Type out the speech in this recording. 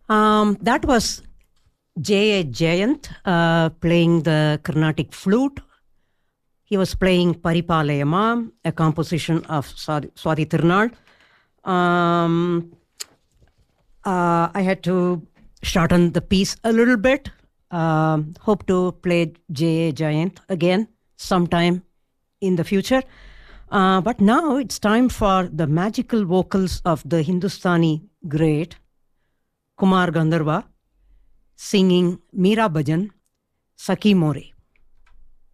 That was J.A. Jayant playing the Carnatic flute. He was playing Paripalayama, a composition of Swati Tirunal. I had to shorten the piece a little bit. Hope to play J.A. Jayant again sometime in the future. But now it's time for the magical vocals of the Hindustani great Kumar Gandharva singing Meera Bhajan, Sakhi More.